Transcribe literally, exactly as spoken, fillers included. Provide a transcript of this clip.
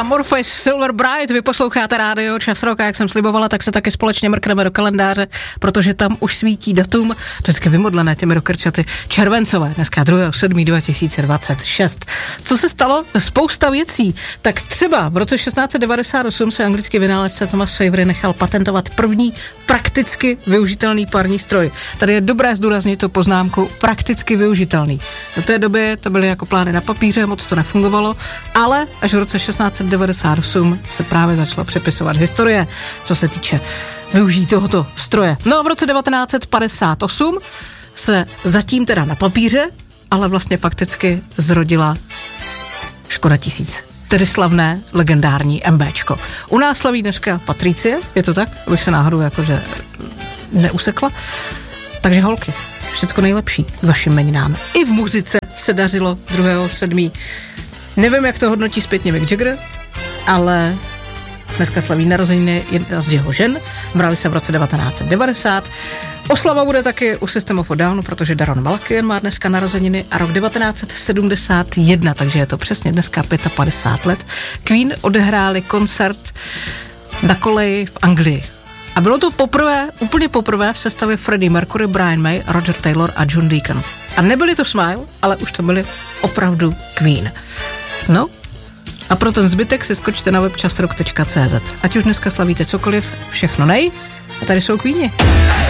Amorphis Silver Bright, vy posloucháte rádio Čas roka, jak jsem slibovala, tak se taky společně mrkneme do kalendáře, protože tam už svítí datum, to je vždycky vymodlené těmi rokrčaty, červencové, dneska druhého sedmého dva tisíce dvacet šest. Co se stalo? Spousta věcí. Tak třeba v roce šestnáct set devadesát osm se anglický vynálezce Thomas Savery nechal patentovat první prakticky využitelný parní stroj. Tady je dobré zdůraznit tu poznámku prakticky využitelný. Do té doby to byly jako plány na papíře, moc to nefungovalo, ale až v roce šestnáct set devadesát osm se právě začalo přepisovat historie, co se týče využít tohoto stroje. No a v roce devatenáct set padesát osm se zatím teda na papíře, ale vlastně fakticky zrodila Škoda tisíc. Tedy slavné, legendární MBčko. U nás slaví dneska Patricie, je to tak? Abych se náhodou jakože neusekla. Takže holky, všecko nejlepší k vašim jmeninám. I v muzice se dařilo druhého sedmého Nevím, jak to hodnotí zpětně Mick Jagger, ale dneska slaví narozeniny jedna z jeho žen, brali se v roce devatenáct set devadesát. Oslava bude taky u System of a Down, protože Daron Malakian má dneska narozeniny a rok devatenáct set sedmdesát jedna, takže je to přesně dneska padesát pět let. Queen odehráli koncert na koleji v Anglii. A bylo to poprvé, úplně poprvé v sestavě Freddie Mercury, Brian May, Roger Taylor a John Deacon. A nebyli to Smile, ale už to byli opravdu Queen. No, a pro ten zbytek si skočte na web časrock tečka cé zet. Ať už dneska slavíte cokoliv, všechno nej. A tady jsou Queeni.